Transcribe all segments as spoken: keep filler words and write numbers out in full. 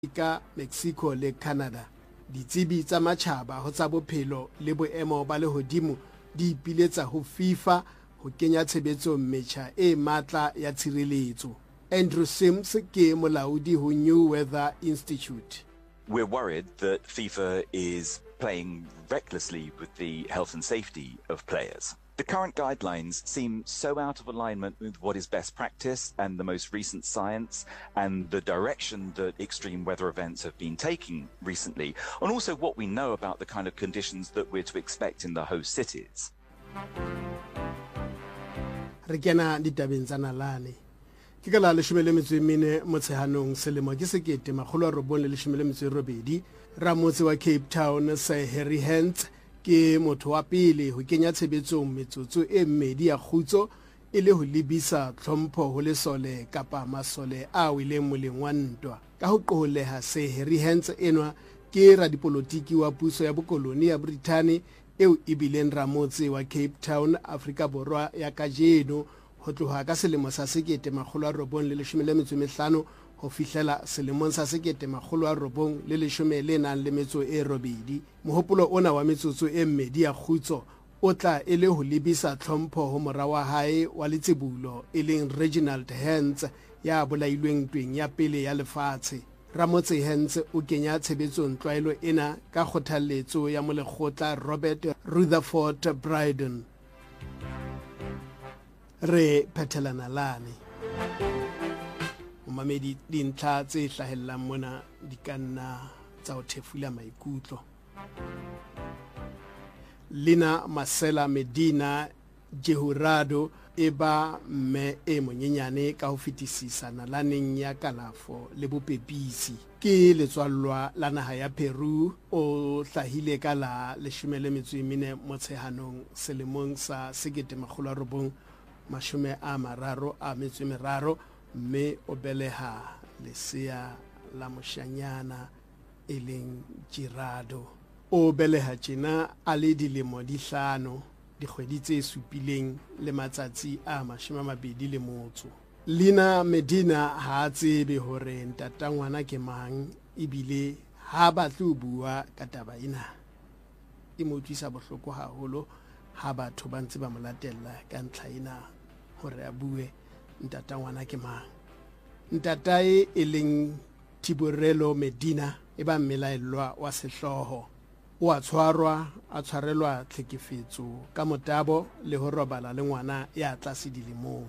ka Mexico le Canada. Ditsebi tsa matjhaba ho tsa bophelo le boemo ba lehodimo di ipiletsa ho FIFA ho kenya tshebetsong metjha e matla ya tshireletso. Andrew Sims ke molaodi ho New Weather Institute. We're worried that FIFA is playing recklessly with the health and safety of players. The current guidelines seem so out of alignment with what is best practice and the most recent science and the direction that extreme weather events have been taking recently, and also what we know about the kind of conditions that we're to expect in the host cities. Re kena ditabeng tsa nalane. Ke ka la leshome le metso e mene motshehanong selemo ke sekete makgolo a robong le leshome le metso e robedi. Ramotse wa Cape Town Sir Harry Hens ke motho wa pele ho kenya tshebetsong metsotso e mmedi ya khutso e le ho lebisa tlhompho ho lesole kapa masole a wileng moleng wa ntwa. Ka ho qoholeha Sir Harry Hens enwa ke radipolotiki wa puso ya bokoloni ya Britain eo ibileng Ramotse wa Cape Town Afrika Borwa ya kajeno ho tloha ka selemo sa sekete makgolo a robong le leshome le metso e mehlano ho fihlela selemong sa sekete makgolo a robong le leshome le nang le metso e robedi. Mohopolo ona wa metsotso e mmedi ya khutso o tla e le ho lebisa tlhompho ho mora wa hae wa letsebulo e leng Reginald Hens ya bolailweng ntweng ya pele ya lefatshe. Ramotse Hens o kenya tshebetsong tlwaelo ena ka kgothaletso ya molekgotla Robert Rutherford Bryden. Re phethelana lane. Mamedi dintlha tse hlahellang mona di kanna tsa ho thefula maikutlo. Lina Marcela Medina Jehurado eba me e monyenyane ka ho fetisisa nalaneng ya kalafo le bopepisi. Ke letswallwa la naha ya Peru o hlahile ka la leshome le metso e mene motshehanong selemong sa sekete makgolo a robong mashome a mararo a metso e meraro, mme o beleha lesea la moshanyana e leng Girardo. O beleha tjena a le dilemo di hlano, dikgwedi tse supileng le matsatsi a mashome a mabedi le motso. Lina Medina ha tsebe hore ntatangwana ke mang ebile ha batle ho bua ka taba ena. E mo utlwisa bohloko haholo ha batho ba ntse ba mo latella ka ntlha ena hore a bue ntatangwana ke mang. Ntatae e leng Tiborelo Medina e ba mmelaelwa wa sehloho. O a tshwarwa a tshwarelwa tlhekefetso ka motabo le ho robala le ngwana ya tlase dilemong.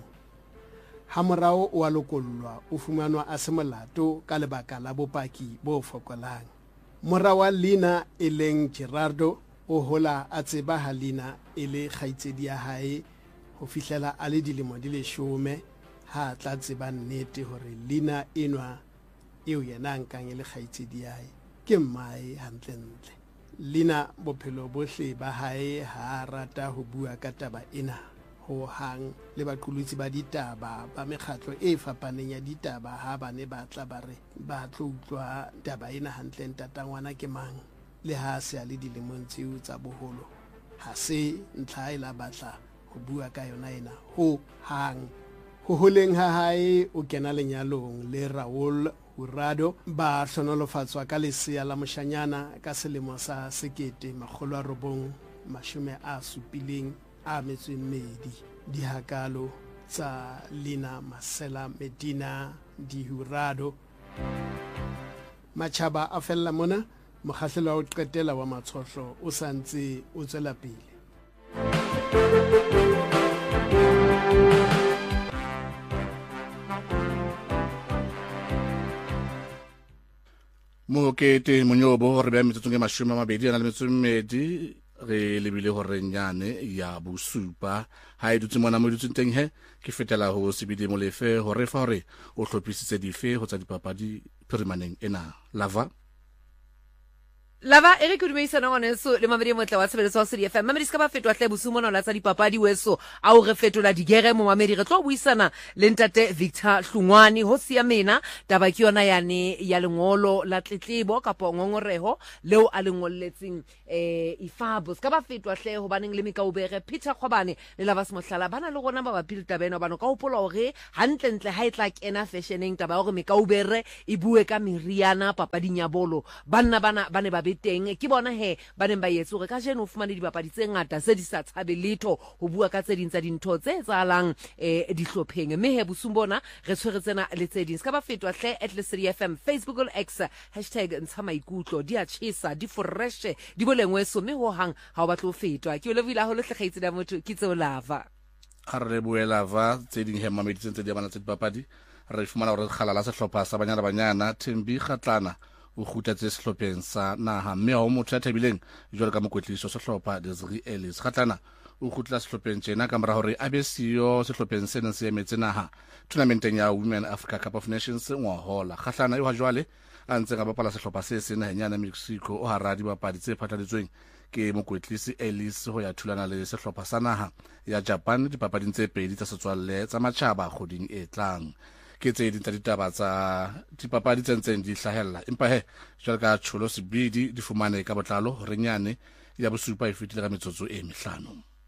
Ha morao o a lokollwa o fumanwa a se molato ka lebaka la bopaki bo fokolang. Mora wa Lina e leng Girardo o hola a tseba ha Lina e le kgaitsedi ya hae ho fihlela a le dilemo di leshome ha tla tseba nnete hore Lina enwa eo yena nkang e le kgaitsedi ya hae ke mmae hantle ntle. Lina bophelo bohle ba hae ha rata ho bua ka taba ena ho hang le baqolotsi ba ditaba ba mekgatlo e fapaneng ya ditaba ha ba ne ba tla ba re ba tlo utlwa taba ena hantle ntatangwana ke mang le ha se a le dilemong tseo tsa boholo. Ha se ntlha e la batla ho bua ka yona ena ho hang. Ho holeng ha hae o kena lenyalong le Raul Jurado ba hlonolofatswa ka lesea la moshanyana ka selemo sa sekete makgolo a robong mashome a supileng a metso e mmedi. Dihakalo tsa Lina Marcela Medina Jehurado. Matjhaba a fella mona, mokgahlelo wa ho qetela wa matshohlo o santse o tswela pele. Mokete monyobo re ba metsotso e mashome a mabedi ana le metso e mmedi re lebile hore nyane ya bosupa ha e dutse mona mo dutseng teng he ke fetela ho sebidi molefe hore fa hore o hlophisitse dife ho tsa dipapadi phirimaneng ena. Lava Lava e re ke dumeisana ngwaneso le mamedi motle wa tshebeletso wa City F M. Mamedi ska ba fetwa hle bosumona la tsa dipapadi weso a o re fetola digere mo mamedi re tlo buisana le ntate Victor Hlungwane ho sia mena taba ke yona yane ya lengolo la tletlebo kapo ngongoreho leo a lengolletseng eh ifabo ska ba fetwa hle ho baneng le mekaubere Peter Khwabane le lava semohlala bana le gona ba ba pil tabeno bana ka hopola hore hantle ntle ha etla kena fashioneng taba hore mekaubere e bue ka meriana papading ya bolo bana bana bane ba teng ke bona he ba neng ba yetse hore ka jeno o fumane dibapadi tse ngata tse di sa tshabe letho ho bua ka tse ding tsa dintho tse tsalang eh dihlopheng mme he bosumbona re tshweretsena le tse ding ska ba fetwa hle at Lesedi F M Facebook le X hashtag ntsha maikutlo di a tshisa di fresh di bolengweso mme ho hang ha o batla o fetwa ke o levila ho le tlhaitse da motho ke tse o lava a re buela va tse ding he mamedi tse di bana tse dipapadi re fumana hore kgalala se hlopha sa banyana banyana Thembi Kgatlana o khutetse sehlopheng sa naha mme ho motho a thabileng jwalo ka mokwetliso sehlopha Desiree Ellis Kgatlana o khutla sehlopheng tjena ka mora hore a be siyo sehlopheng sena se emetse naha tournamenteng ya Women Africa Cup of Nations ngwahola Kgatlana e wa jwale a ntse ga bapala sehlopha se sena henyana Mexico o hara dibapadi tse phatladitsweng ke mokwetlisi Ellis ho ya thulana le sehlopha sa naha ya Japan dipapading tse pedi tsa setswalle tsa matjhaba kgoding e tlang ke tse ding tsa ditaba tsa dipapadi tse ntseng di hlahella empa he jwalo ka tsholo sebidi di fumane ka botlalo renyane ya bosupa e fetile ka metsotso e mehlano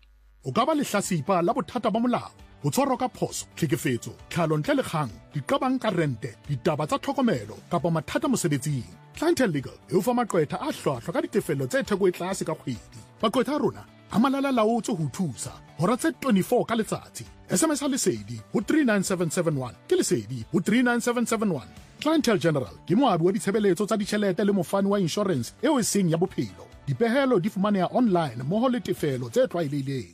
o ka ba lehlasipa la bothata ba molao ho tshwarwa ka phoso tlhekefetso tlhalo ntle le kgang diqabang ka rente ditaba tsa tlhokomelo kapa mathata mosebetsing Clientele Legal e o fa maqwetha a hlwahlwa ka ditefello tse theko e tlase ka kgwedi maqwetha a rona a malala laotse ho thusa hora tse twenty-four ka letsatsi S M S ha lesedi ho three nine seven seven one ke lesedi ho three nine seven seven one Clientele General ke moabi wa ditshebeletso tsa ditjhelete le mofani wa insurance eo e seng ya bophelo dipehelo di fumaneha online mmoho le tefelo tse tlwaelehileng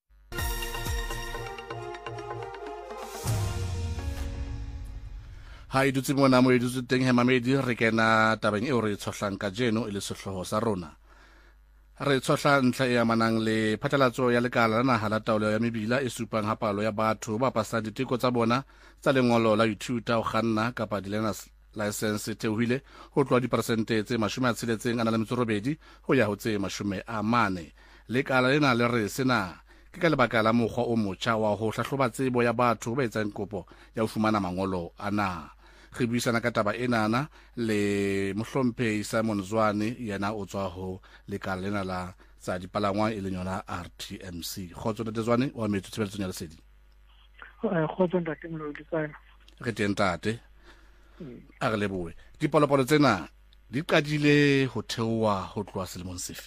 ha e dutse mona mo e dutse teng he mamedi re kena tabeng eo re tshohlang ka jeno e le sehloho sa rona re tshohla ntlha e amanang le phatlalatso ya lekala la naha la taolo ya mebila e supang ha palo ya batho ba pasang diteko tsa bona tsa lengolo la ithuta ho kganna kapa di-learners license theohile ho tloha diperesente tse mashome a tsheletseng a na le metso robedi ho ya ho tse mashome a mane lekala lena le re sena ke ka lebaka la mokgwa o motjha wa ho hlahloba tsebo ya batho ba etsang kopo ya ho fumana mangolo ana re buisana ka taba enana le mohlomphehi Simon Zwane yena o tswa ho lekala lena la tsa dipalangwa e leng yona R T M C khotso ntate Zwane wa metso tshebetso ya lesedi khotso ntate Molodi kana re teng tate a re leboe dipolopolo tsena di qadile ho theowa ho tloha selemong sefe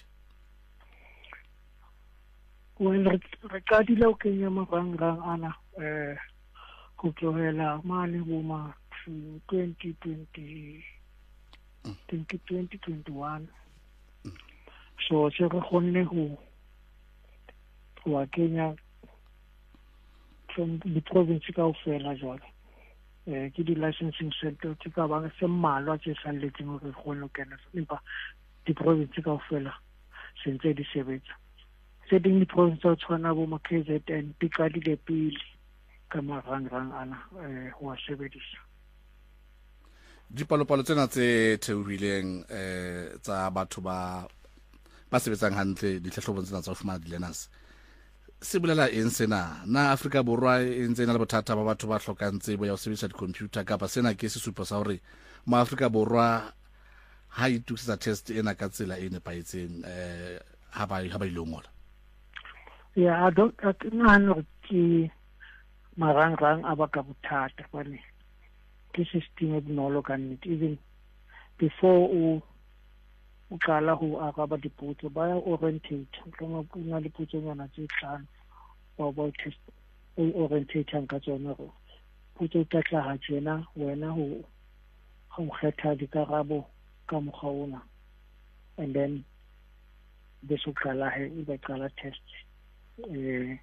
well re qadile o kenya marangrang ana eh ho tlohela mane boma twenty twenty twenty twenty twenty-one so se re khonne ho wa Kenya from the province ka ofela jwale eh ke di licensing center tse ka bang se mmalwa tse salletseng hore re khone ho kena empa di province ka ofela sentse di sebetsa se ding di province tsa tshwana bo K Z N di qadile pele ka marangrang ana eh ho a sebedisa dipalopalo tsena tse theohileng eh tsa batho ba ba sebetsang hantle ditlhahlobong tsena tsa ho fumana di-learners se bolela eng sena na Afrika Borwa e ntse na le bothata ba batho ba hlokang tsebo ya ho sebedisa di-computer kapa sena ke sesupo sa hore mo Afrika Borwa ha itukisetsa test ena ka tsela e nepahetseng eh ha ba ha ba ilongola ya don't nahana ke marangrang a ba ka bothata bane ke system e bonolo ka nnete even before o o qala ho araba dipotso ba ya orientate kama puna dipotso nyana tse tlhano ba ba test o orientate ka tsona go potso tla tla ha tsena wena ho ho kgetha dikarabo ka mokgwa ona and then beso qala he e ba qala test eh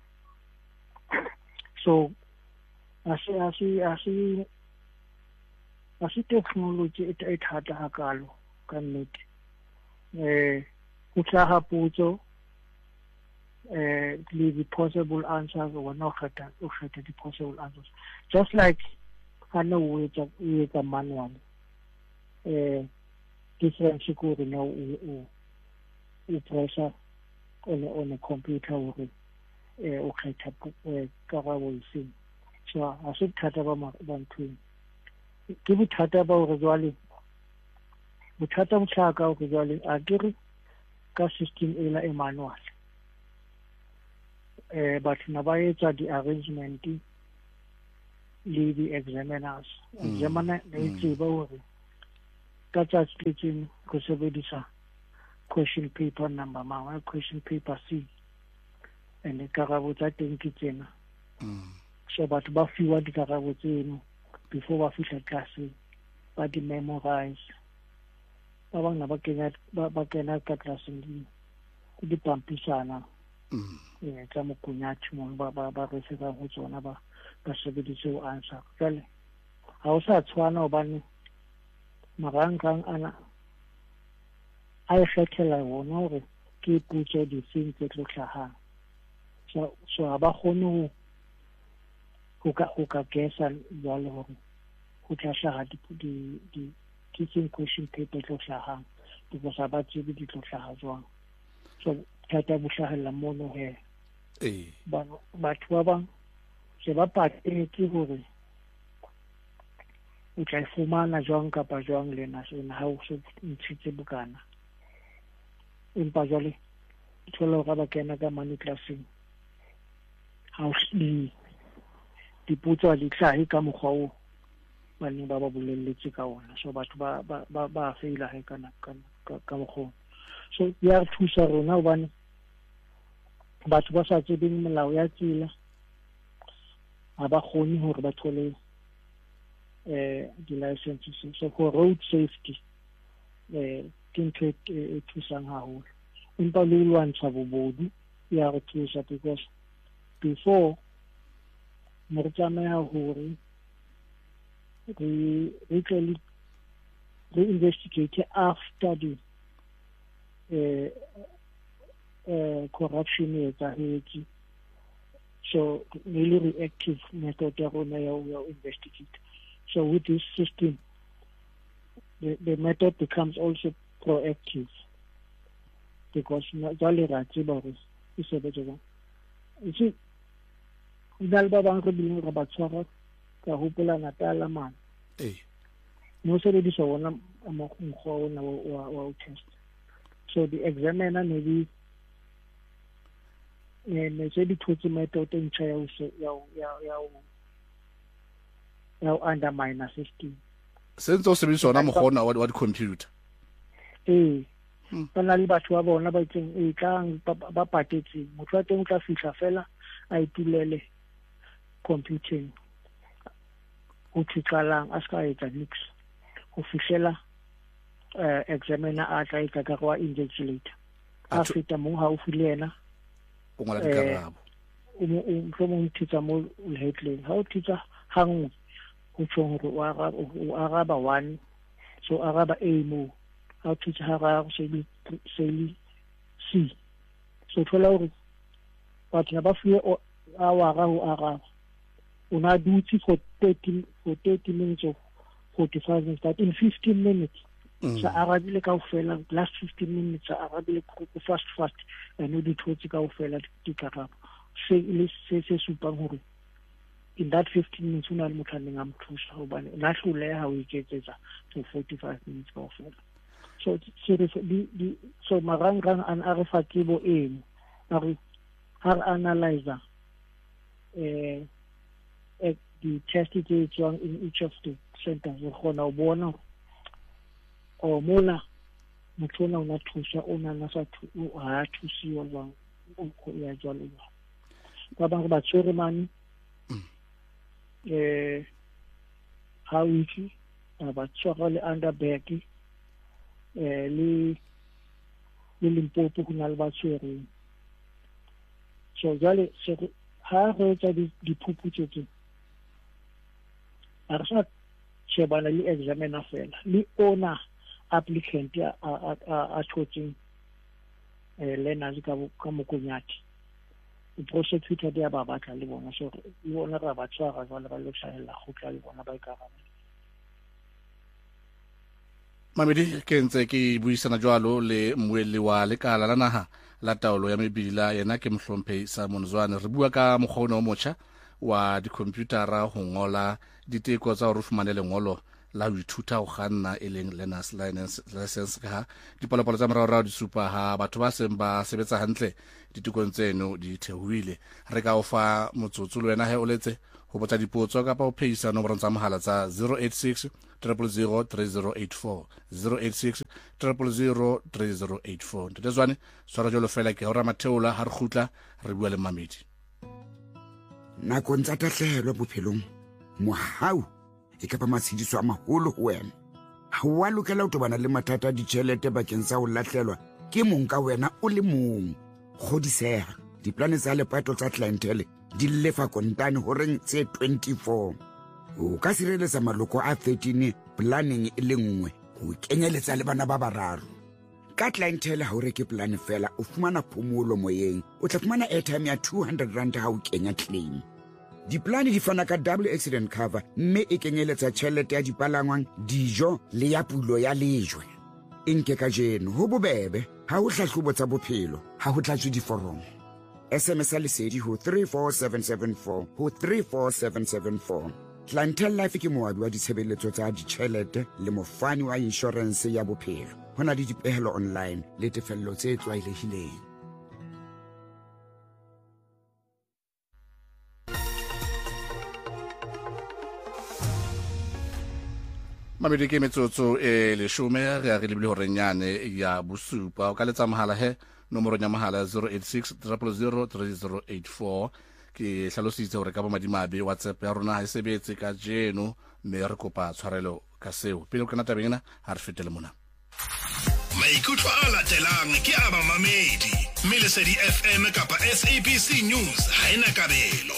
so asi asi asi asi technology e e thata hakalo ka nnete eh ho tla potso eh the possible answers or no kgetha o kgetha the possible answers just like kana o etsa o etsa manual eh difference ke gore na o o pressa on on a computer gore eh o kgetha karabo iseng so a se thata ba ba ntweng ke bothata ba gore jwale bothata bo tlhaka gore jwale a kere ka system ela e manual eh batho na ba etsa di-arrangement le di-examiners examiner ne e tseba gore ka tsatsi le tseno go sebedisa question paper number mangwe question paper C and dikarabo tsa teng ke tsena so batho ba fiwa dikarabo tseno before ba fihla classeng ba di memorize ba bangwe ba kena ba kena ka classeng di di pampisana eh tsa mokunyati mo ba ba ba re se ka go tsona ba ba sebedise o answer jale ha o sa tshwana o bane marangrang ana a e kgethela wona gore ke putso di feng tse tlo tlhagang so so ha ba kgone go ka go ka guessa jalo gore go tla hlaga di di teaching question paper tlo tlhagang because ba tsebe di tlo tlhaga jwang so thata bo hlahella mono he eh ba batho ba bang se ba patetse gore o tla fumana jwang kapa jwang le na se na ha o se ntshitse bukana empa jwale thola ga ba kena ka mani classing ha o di diputso di hlahe ka mokgwa o bane ba ba bolelletse ka ona so batho ba ba ba feila he kana ka mokgwa so ya thusa rona bane batho ba sa tsebeng molao ya tsela ha ba kgone hore ba thole eh di licenses so for road safety eh ke e thusang haholo empa le lwantsha bobodu ya re thusa because before mo re tsamaya hore re re tlo re investigate after the eh eh corruption e tsahetse so really reactive method ya rona ya investigate so with this system the, the method becomes also proactive because jale ra tseba gore e sebetsa jang itse dal ba bang re bileng re ba tshwara ka hopola Natala man eh no se di so wona mo go ona wa wa test so the examiner maybe ne se di thotse method e ntšha ya ya ya ya ya undermine system sense o sebedisa ona mogona wa computer eh bana le batho ba bona ba tseng e tlang ba patetse motho a teng o tla fihla fela a itulele computing o tshikalang a ska etsa nix go fihlela eh examiner a tla etsa ka go invigilate a feta mo ha o filena o ngala dikarabo o mo mo ntitsa mo headline ha o titsa hangwe go tsong go o araba one so araba a mo how to have say say C so thola gore batho ba fie o a wa ga o araba una dutse for thirty for thirty minutes of forty-five minutes that in fifteen minutes sa arabile ka ofela last fifteen minutes sa arabile go fast fast and o di thotse ka ofela di karabo se le se se supang gore in that fifteen minutes una le motlaneng a mthusa go bane na hlole ha o iketsetsa for forty-five minutes ka ofela so so di di so marangrang an a re fakibo eng a re har analyzer eh the test it is in each of the centers go gona o bona o mola motho ona thusa ona na sa ha thusiwa jwang o go ya jwalo ba bang ba tsore mani eh ha wiki ba tsore le underbag eh le le Limpopo go na le ba tsore so jale se ha re tsa di diphuputso tse a re sa shebana le examiner fela le ona applicant a a a thotseng eh learners ka ka mokunyati the prosecutor dia ba batla le bona so le bona ra ba tswara jwale ba le tlhaela go tla le bona ba ikarabela Mamedi ke ntse ke buisana jwalo le mmuelli wa lekala la naha la taolo ya mebila yena ke Mohlomphehi Simon Zwane. Re bua ka mokgwa o motjha wa dikhomputara ho ngola diteko tsa ho fumana lengolo la ho ithuta ho kganna e leng learner's license ka dipalopalo tsa morao di supa ha batho ba seng ba sebetsa hantle ditekong tseno di thehuile. Re ka o fa motsotso le wena he o letse ho botsa dipotso ka pa o phehisa nomoro tsa mohala tsa zero eight six zero zero three zero eight four zero eight six zero zero three zero eight four. Ntate Zwane swara jolo fela ke hora matheola ha re khutla re bua le Mamedi. Nakong tsa tahlehelo bophelong mohau e ka ba matshidiso a maholo ho wena. Ha wa lokela ho tobana le mathata a ditjhelete bakeng sa ho lahlelwa ke mong ka wena o le mong. Kgodiseha diplane tsa lepato tsa clientele di lefa kontane ho reng tse twenty-four. O ka sireletsa maloko a thirteen planning e le nngwe ho kenyeletsa le bana ba bararo. Ka clientele ha o reke plan fela o fumana phomolo moyeng, o tla fumana airtime ya two hundred rand ha o kenya claim. Diplane di fana ka double accident cover mme e kenyeletsa tjhelete ya dipalangwang, dijo le ya pulo ya lejwe. Inke ka jeno ho bobebe ha o hlahlobo tsa bophelo ha ho tlatswe diforomo. S M S a lesedi ho three four seven seven four ho three four seven seven four. Clientele Life ke moabi wa ditshebeletso tsa ditjhelete le mofani wa insurance ya bophelo. Hona le dipehelo online le tefello tse tlwaelehileng. Mamedi ke metsotso e leshome re a re lebile hore nyane ya bosupa o ka letsa mohala he nomoro ya mohala zero eight six zero zero three zero eight four. Ke hlalositse hore ka bo madimabe WhatsApp ya rona ha e sebetse ka jeno mme re kopa tshwarelo ka seo pele o kana tabeng ena ha re fetele mona. Maikutlo a latelang ke a Mamedi Melesedi F M kapa S A B C News ha ena kabelo.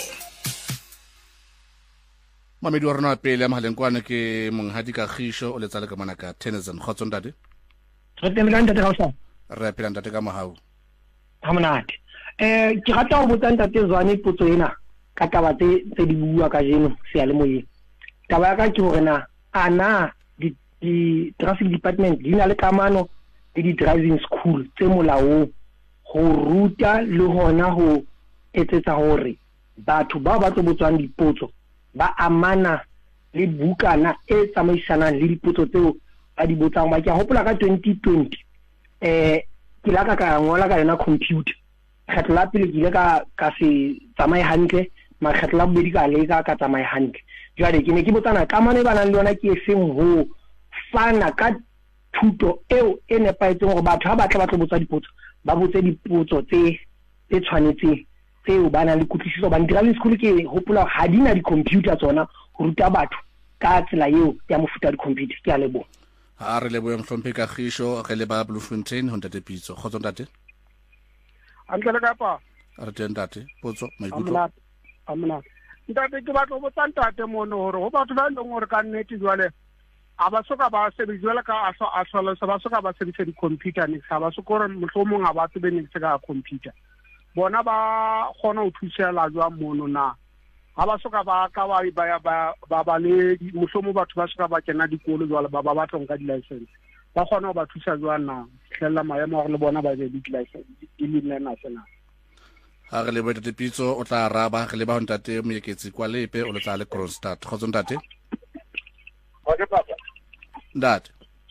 Mamedi wa rona wa pele ya mahaleng kwane ke Monghadi Kagiso o letsa le ka mana ka Tennyson khotso ntate. Re teng ka ntate Kagiso. Re phela ntate ka mohau. Ha monate. Eh ke rata ho botsa ntate Zwane potso ena ka taba tse tse di bua ka jeno se ya le moyeng. Taba ya ka ke hore na ana di di traffic department di na le kamano le di driving school tse molao ho ruta le hona ho etsetsa hore batho ba ba tlo botswang dipotso ba amana le bukana e tsamaisanang le dipotso tseo ba di botsang. Ba ke hopola ka twenty twenty eh ke la ka ka ngola ka yona computer kgetlo la pele ke ile ka ka se tsamaye hantle ma kgetlo la bobedi ka le ka ka tsamaye hantle. Jwale ke ne ke botsana ka mane ba nang le yona ke efeng ho fana ka thuto eo e nepaetseng hore batho ha ba tla ba tlo botsa dipotso ba botse dipotso tse tse tshwanetseng tseo ba nang le kutlwisiso. Ba driving school ke hopola ha di na di-computer tsona ho ruta batho ka tsela eo ya mofuta di-computer. Ke a leboha. Ha re leboha Mohlomphehi Kagiso re le ba Bloemfontein ho ntate Pitso khotso ntate. Antle ka pa Re teng ntate potso maikutlo. Amna amna ntate ke batlo botsa ntate mono hore ho batho ba leng hore ka nnete jwale a ba soka ba sebediswa ka aso aso ba soka ba sebedisa di-computer ne sa ba sokore mohlomong a ba tsebe ne se ka computer bona ba khona ho thusela jwa mono na ha ba soka ba ka ba ba ba ba le mohlomong batho ba soka ba kena dikolo jwale ba ba batla nka di-license ba khona ho ba thusa jwa na hlella maemo a le bona ba be di-license di le nna sena. Ha re leboha ntate Pitso o tla araba re leba ho ntate Moeketsi kwa lepe o letsa le Kronstadt khotso ntate. Okay papa. Ntate.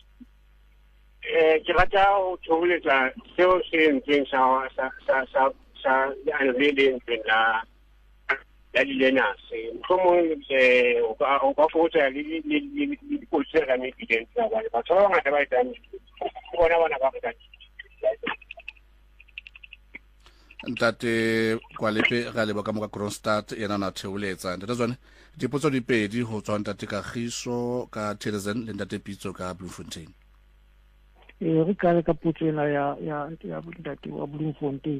Eh ke rata ho thoholetsa seo se entseng sa sa sa sa sa unveiling la la dilena se mohlomong se o ka o ka fotsa le le le dipolisi ka mebileng tsa ba ba tsona ngata ba itang bona bona ba ka ntate kwa lepe ga leba ka mo ka Kronstadt yena na theoletsa ntate Zwane dipotso di pedi ho tswa ntate Kagiso ka Tennyson le ntate Pitso ka Bloemfontein. Eh re ka ka potso ena ya ya ya ntate wa Bloemfontein.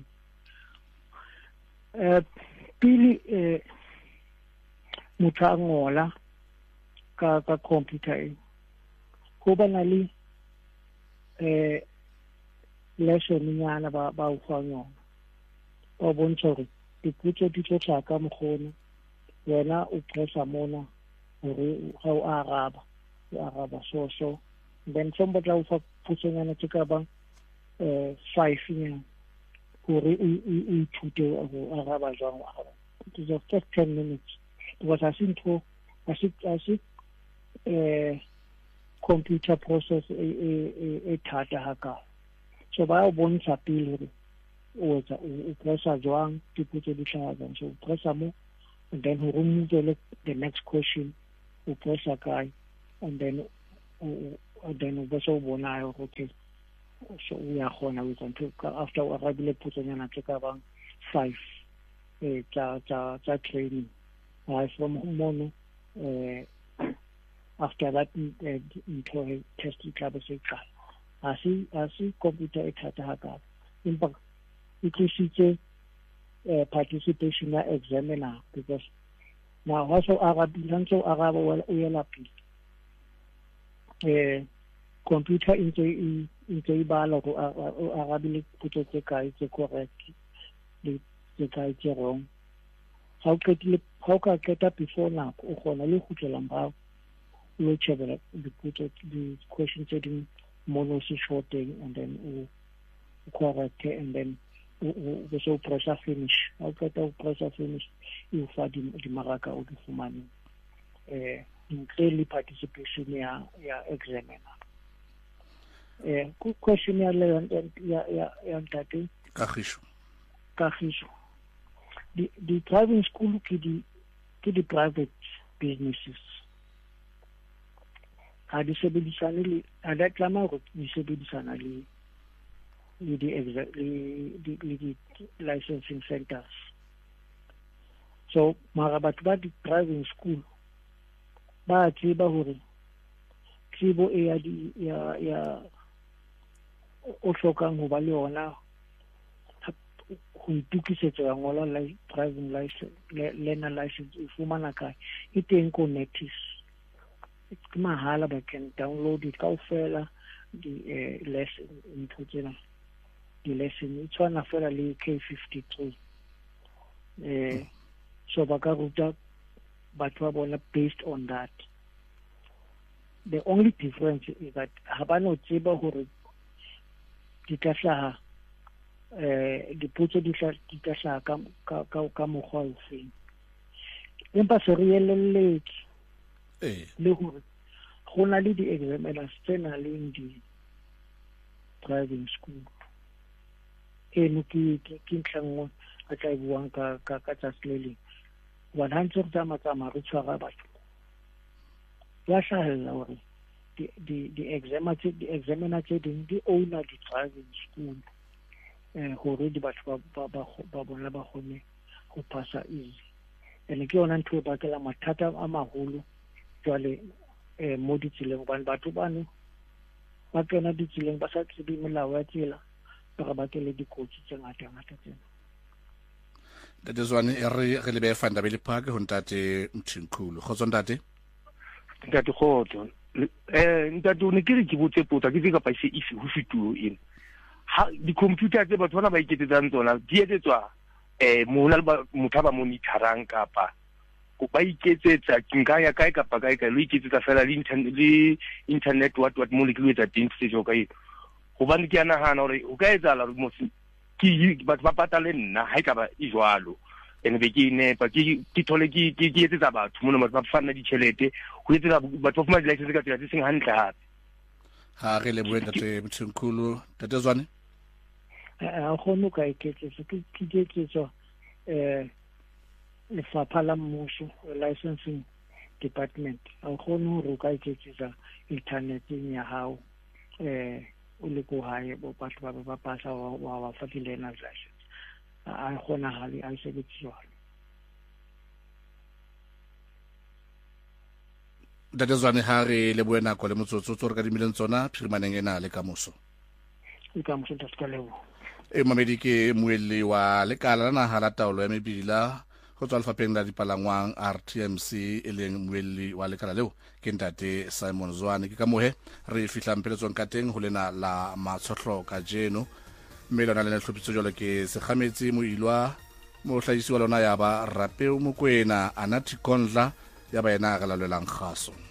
Eh pili eh motho a ngola ka ka computer go bana le eh lesson nyana ba ba u fanyona o bontsha gore dipotso di tla ka mogolo wena o pressa mona gore ga o araba o araba so so then somebody tla o fa putsonyana tse ka bang um five nyana gore o ithute go araba jwang wa araba. It is just ten minutes because I see ntho I see I see uh, computer process e thata haka. So ba o bontsha pele gore o etsa o pressa jwang dipotso di tlhaga. So pressa mo and then ho remove the, the next question o pressa kae and then and then o bese o bona okay so we are gonna we can talk after o arabile putsonyana tse ka bang five eh tsa tsa tsa training I from mono eh after that into test club se ka asi asi computer e thata haka impa ikisitse uh, participation na examiner because now also arabile so araba o yela pele eh computer into into ibala go arabile putso tse kae tse correct le tse kae tse wrong how ketile how ka keta before na o gona le khutlela mbao lo chebela the putso the questions setting mono se shorting and then o correct and then o so pressure finish how keta pressure finish you fa di di maraka o di fumane eh include participation ya ya examiner. Eh ku question ya le ya ya ya ntate Kagisho Kagisho the the driving school ke di ke di private businesses ha di sebedisana le ada tlama go di sebedisana le le di exactly the licensing centers. So mara batho ba di driving school ba tseba hore tsebo e ya di ya ya o hlokang ho ba le yona go itukisetsa ya ngola like driving license learner license e fumana kae e teng ko notice ke mahala ba can download it kaofela di lesson into tsena di lesson e tswana fela le K fifty-three eh so ba ka ruta batho ba bona based on that. The only difference is that habano tseba hore di ka hlaha eh dipotso di tla di ka hlaha ka ka ka mogwa o feng empa se re elelletse eh le hore gona le di examiners tsena le di driving school e no ke ke tlangwa a tla buang ka ka ka tsa slele one hundred tama tama re tshwara batho ya hlahella hore di di di examiner di examiner tse ding di owner di driving school eh hore di batho ba ba ba bona ba gone go passa easy ene ke yona ntho ba kela mathata a maholo jwale eh mo di tseleng ba batho bano ba tsena di tseleng ba sa tsebe molao ya tsela ba ba kele dikotsi tse ngata ngata tsena. That is one re re lebe fanda be le phake ho ntate Mthimkhulu go tsontate ntate khotso eh ntate o ne ke re ke botse pota ke ka pa se ife ho fituo in ha di computer tse batho bana ba iketsetsang tsona di etsetswa eh mona ba motho ba monitorang kapa go ba iketsetsa kinga ya kae kapa kae ka lo iketsetsa fela le internet le internet what what mo le ke lo etsa ding se jo kae go ba ke yana hana hore o ka etsa la mo ki batho ba patale nna ha e ka ba e jwalo ene be ke ne pa ke ke thole ke ke etsetsa batho mo ba fana di tšhelete go etsetsa batho ba di license ka tsela tse seng hantle hape ha re le buenda te Mthimkhulu tate Zwane a gone ka iketsetsa ke ke iketsetsa eh le fapha la mmuso licensing department a gone go ka iketsetsa internet ya hao eh o le go hae bo batho ba ba pasa wa wa fa di learner license a gona hali a se bitswa tate Zwane ha re le buena ko le motsotso tsore ka dimileng tsona phirimaneng ena le kamoso e kamoso tsa leo e mamedi ke mueli wa lekala la naha la taolo ya mebila go tswa lefapeng la dipalangwang R T M C e leng mueli wa lekala leo ke ntate Simon Zwane ke ka mohe re fihlang peletsong ka teng ho lena la matshotlo ka jeno mme lona le tlhopitso jalo ke segametsi moilwa mo hlaisi wa lona ya ba Rapeo Mokwena Anathi Kondla ya ba ena ga lalwelang kgaso.